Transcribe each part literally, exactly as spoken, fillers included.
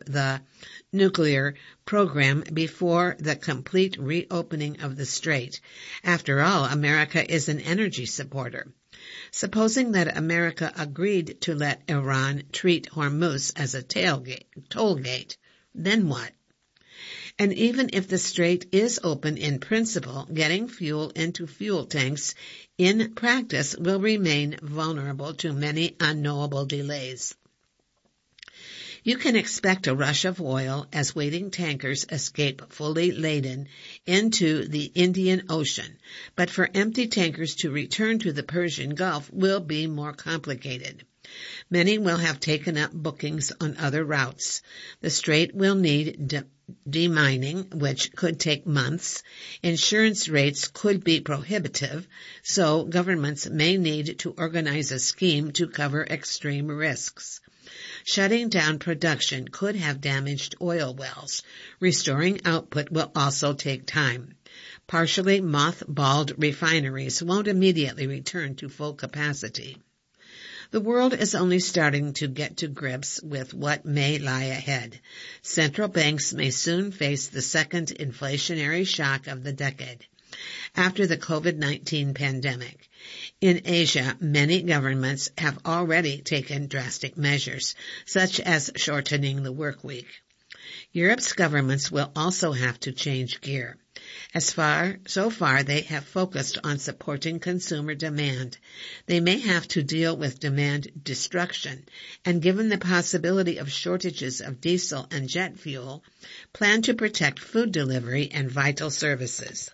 the nuclear program before the complete reopening of the strait. After all, America is an energy supporter. Supposing that America agreed to let Iran treat Hormuz as a tailgate, toll gate, then what? And even if the strait is open in principle, getting fuel into fuel tanks in practice will remain vulnerable to many unknowable delays. You can expect a rush of oil as waiting tankers escape fully laden into the Indian Ocean, but for empty tankers to return to the Persian Gulf will be more complicated. Many will have taken up bookings on other routes. The strait will need de- demining, which could take months. Insurance rates could be prohibitive, so governments may need to organize a scheme to cover extreme risks. Shutting down production could have damaged oil wells. Restoring output will also take time. Partially mothballed refineries won't immediately return to full capacity. The world is only starting to get to grips with what may lie ahead. Central banks may soon face the second inflationary shock of the decade, after the COVID nineteen pandemic. In Asia, many governments have already taken drastic measures, such as shortening the work week. Europe's governments will also have to change gear. As far, so far they have focused on supporting consumer demand. They may have to deal with demand destruction, and given the possibility of shortages of diesel and jet fuel, plan to protect food delivery and vital services.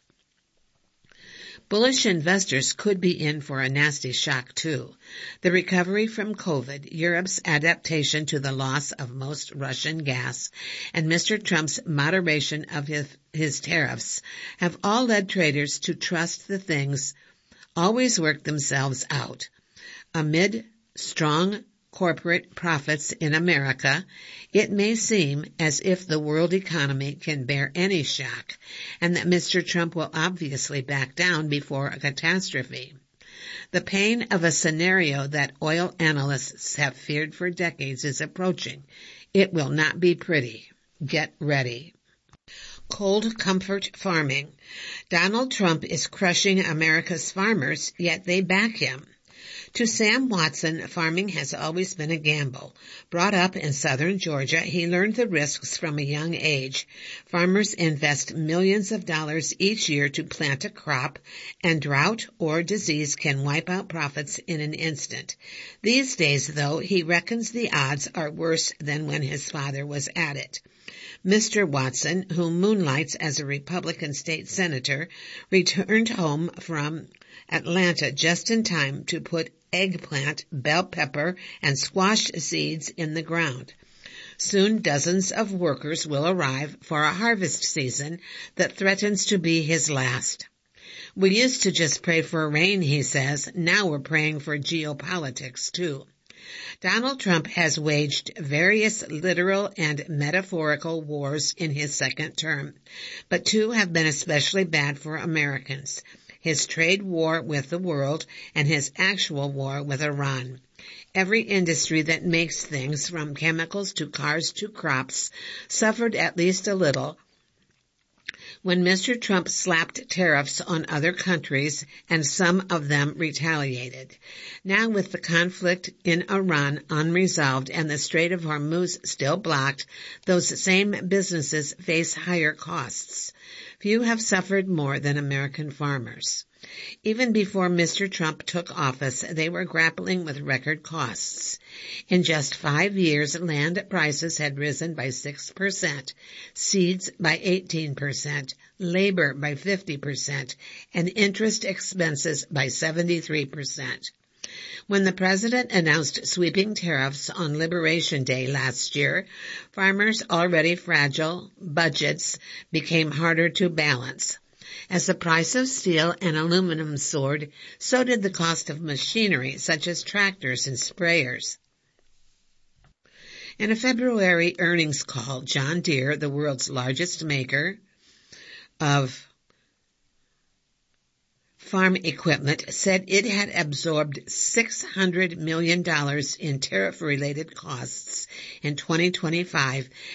Bullish investors could be in for a nasty shock too. The recovery from COVID, Europe's adaptation to the loss of most Russian gas, and Mister Trump's moderation of his, his tariffs have all led traders to trust the things always work themselves out. Amid strong corporate profits in America, it may seem as if the world economy can bear any shock, and that Mister Trump will obviously back down before a catastrophe. The pain of a scenario that oil analysts have feared for decades is approaching. It will not be pretty. Get ready. Cold comfort farming. Donald Trump is crushing America's farmers, yet they back him. To Sam Watson, farming has always been a gamble. Brought up in southern Georgia, he learned the risks from a young age. Farmers invest millions of dollars each year to plant a crop, and drought or disease can wipe out profits in an instant. These days, though, he reckons the odds are worse than when his father was at it. Mister Watson, who moonlights as a Republican state senator, returned home from Atlanta just in time to put eggplant, bell pepper, and squash seeds in the ground. Soon dozens of workers will arrive for a harvest season that threatens to be his last. We used to just pray for rain, he says. Now we're praying for geopolitics, too. Donald Trump has waged various literal and metaphorical wars in his second term, but two have been especially bad for Americans: his trade war with the world and his actual war with Iran. Every industry that makes things, from chemicals to cars to crops, suffered at least a little when Mister Trump slapped tariffs on other countries, and some of them retaliated. Now, with the conflict in Iran unresolved and the Strait of Hormuz still blocked, those same businesses face higher costs. Few have suffered more than American farmers. Even before Mister Trump took office, they were grappling with record costs. In just five years, land prices had risen by six percent, seeds by eighteen percent, labor by fifty percent, and interest expenses by seventy-three percent. When the president announced sweeping tariffs on Liberation Day last year, farmers' already fragile budgets became harder to balance. As the price of steel and aluminum soared, so did the cost of machinery such as tractors and sprayers. In a February earnings call, John Deere, the world's largest maker of farm equipment, said it had absorbed six hundred million dollars in tariff-related costs in twenty twenty-five